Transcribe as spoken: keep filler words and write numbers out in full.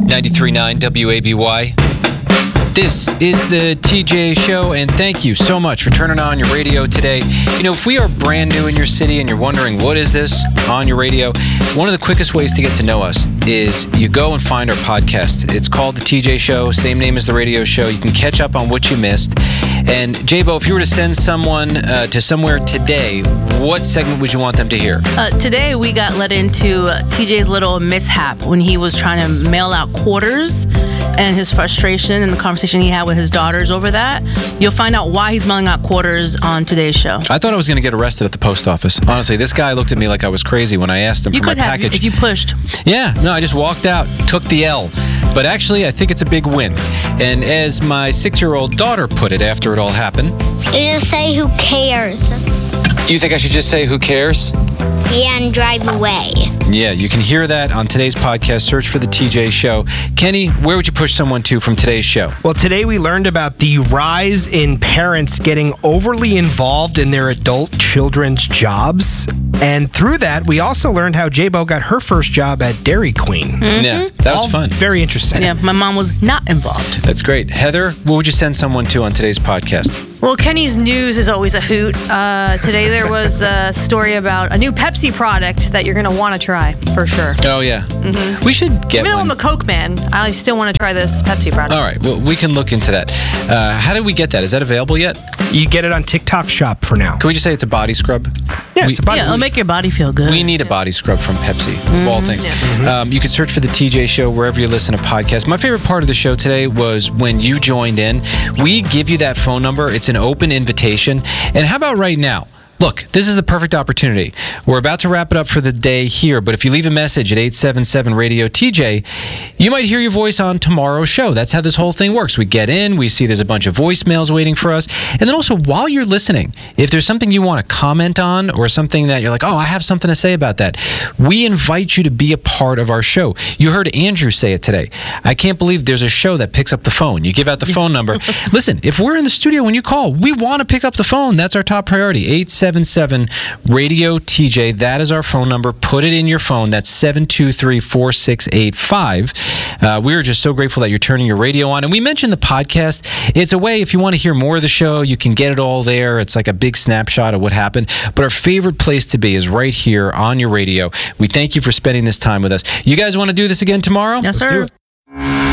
ninety-three point nine W A B Y. This is the T J Show, and thank you so much for turning on your radio today. You know, if we are brand new in your city and you're wondering what is this on your radio, one of the quickest ways to get to know us is you go and find our podcast. It's called the T J Show, same name as the radio show. You can catch up on what you missed. And J-Bo, if you were to send someone uh, to somewhere today, what segment would you want them to hear? Uh, today we got let into uh, T J's little mishap when he was trying to mail out quarters and his frustration and the conversation he had with his daughters over that. You'll find out why he's mailing out quarters on today's show. I thought I was going to get arrested at the post office. Honestly, this guy looked at me like I was crazy when I asked him you for my could have package. If you pushed. Yeah, no, I just walked out, took the L. But actually, I think it's a big win. And as my six-year-old daughter put it after it all happened... You just say, who cares? You think I should just say, who cares? Yeah, and drive away. Yeah, you can hear that on today's podcast. Search for the T J Show. Kenny, where would you push someone to from today's show? Well, today we learned about the rise in parents getting overly involved in their adult children's jobs. And through that, we also learned how J-Bo got her first job at Dairy Queen. Mm-hmm. Yeah, that was All fun. Very interesting. Yeah, my mom was not involved. That's great. Heather, what would you send someone to on today's podcast? Well, Kenny's news is always a hoot. Uh, today there was a story about a new Pepsi product that you're going to want to try, for sure. Oh, yeah. Mm-hmm. We should get Even though one. I'm a Coke man, I still want to try this Pepsi product. All right, well, we can look into that. Uh, how did we get that? Is that available yet? You get it on TikTok Shop for now. Can we just say it's a body scrub? Yeah, we, it's a body. Yeah, it'll make your body feel good. We need a body scrub from Pepsi, of all things. Um, you can search for the T J Show wherever you listen to podcasts. My favorite part of the show today was when you joined in. We give you that phone number. It's an open invitation. And how about right now? Look, this is the perfect opportunity. We're about to wrap it up for the day here, but if you leave a message at eight seven seven radio T J, you might hear your voice on tomorrow's show. That's how this whole thing works. We get in, we see there's a bunch of voicemails waiting for us, and then also while you're listening, if there's something you want to comment on or something that you're like, oh, I have something to say about that, we invite you to be a part of our show. You heard Andrew say it today. I can't believe there's a show that picks up the phone. You give out the phone number. Listen, if we're in the studio when you call, we want to pick up the phone. That's our top priority. eight seven seven radio T J. That is our phone number. Put it in your phone. That's seven two three, four six eight five. Uh, we are just so grateful that you're turning your radio on. And we mentioned the podcast. It's a way, if you want to hear more of the show, you can get it all there. It's like a big snapshot of what happened. But our favorite place to be is right here on your radio. We thank you for spending this time with us. You guys want to do this again tomorrow? Yes, Let's sir. do it.